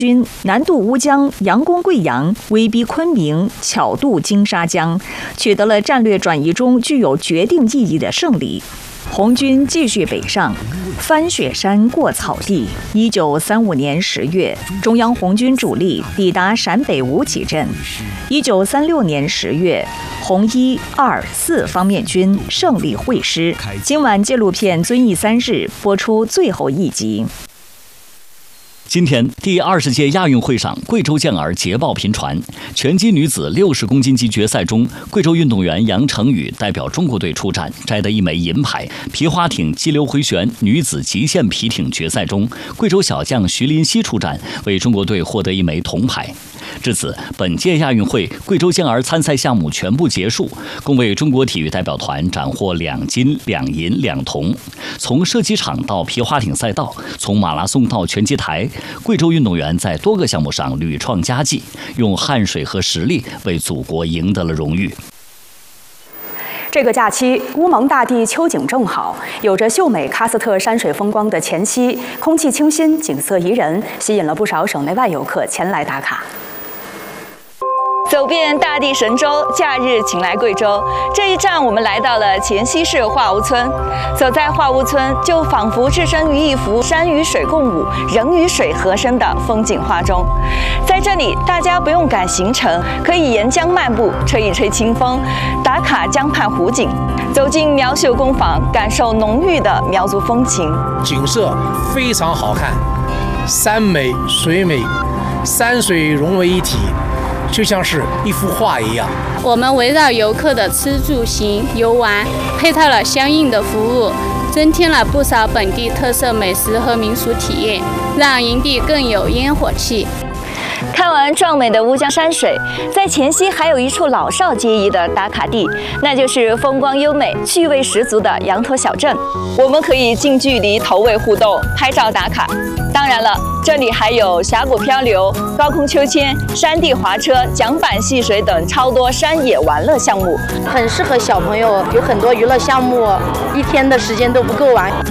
军南渡乌江、佯攻贵阳、威逼昆明、巧渡金沙江，取得了战略转移中具有决定意义的胜利。红军继续北上，翻雪山过草地。1935年10月，中央红军主力抵达陕北吴起镇。1936年10月，红1、2、4方面军胜利会师。今晚纪录片《遵义3日》播出最后一集。 今天第20届亚运会上，贵州健儿捷报频传。拳击女子60公斤级决赛中，贵州运动员杨成宇代表中国队出战，摘得1枚银牌。皮划艇激流回旋女子极限皮艇决赛中，贵州小将徐林熙出战，为中国队获得1枚铜牌。至此，本届亚运会贵州健儿参赛项目全部结束，共为中国体育代表团斩获2金、2银、2铜。从射击场到皮划艇赛道，从马拉松到拳击台，贵州运动员在多个项目上屡创佳绩，用汗水和实力为祖国赢得了荣誉。 这个假期，乌蒙大地秋景正好，有着秀美喀斯特山水风光的黔西，空气清新，景色宜人，吸引了不少省内外游客前来打卡。 走遍大地神州，假日请来贵州。这一站，我们来到了黔西市化屋村。走在化屋村，就仿佛置身于一幅山与水共舞、人与水合声的风景画中。在这里，大家不用赶行程，可以沿江漫步，吹一吹清风，打卡江畔湖景，走进苗绣工坊，感受浓郁的苗族风情。 景色非常好看，山美水美，山水融为一体。就像是一幅画一样。 我们围绕游客的吃住行游玩，配套了相应的服务，增添了不少本地特色美食和民俗体验，让营地更有烟火气。 看完壮美的乌江山水，在黔西还有一处老少皆宜的打卡地，那就是风光优美、趣味十足的羊驼小镇。我们可以近距离投喂互动、拍照打卡。当然了，这里还有峡谷漂流、高空秋千、山地滑车、桨板戏水等超多山野玩乐项目， 很适合小朋友，有很多娱乐项目，一天的时间都不够玩。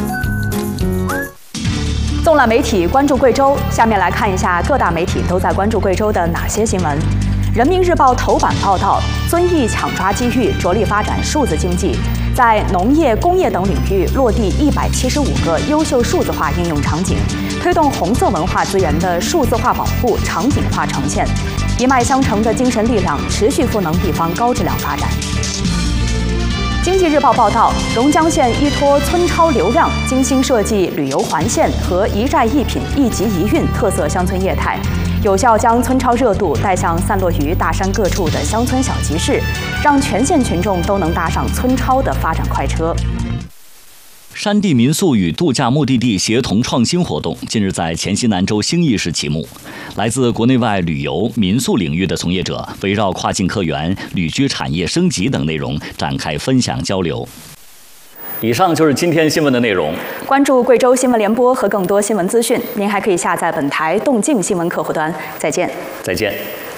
纵览媒体关注贵州，下面来看一下各大媒体都在关注贵州的哪些新闻。人民日报头版报道，遵义抢抓机遇，着力发展数字经济，在农业、工业等领域落地175个优秀数字化应用场景，推动红色文化资源的数字化保护、场景化呈现，一脉相承的精神力量持续赋能地方高质量发展。经济日报报道，榕江县依托村超流量，精心设计旅游环线和一寨一品、一集一运特色乡村业态，有效将村超热度带向散落于大山各处的乡村小集市，让全县群众都能搭上村超的发展快车。 山地民宿与度假目的地协同创新活动近日在黔西南州兴义市启幕。来自国内外旅游、民宿领域的从业者围绕跨境客源、旅居产业升级等内容展开分享交流。以上就是今天新闻的内容。 关注贵州新闻联播和更多新闻资讯，您还可以下载本台动静新闻客户端。再见。 再见。